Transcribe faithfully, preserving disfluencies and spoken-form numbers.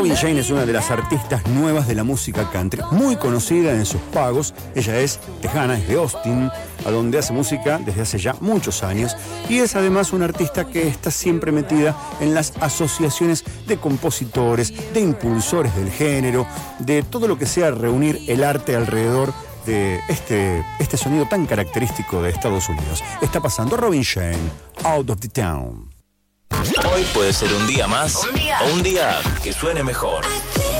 Robin Jane es una de las artistas nuevas de la música country, muy conocida en sus pagos. Ella es tejana, es de Austin, a donde hace música desde hace ya muchos años, y es además una artista que está siempre metida en las asociaciones de compositores, de impulsores del género, de todo lo que sea reunir el arte alrededor de este, este sonido tan característico de Estados Unidos. Está pasando Robin Jane, Out of the Town. Hoy puede ser un día más, un día, o un día que suene mejor.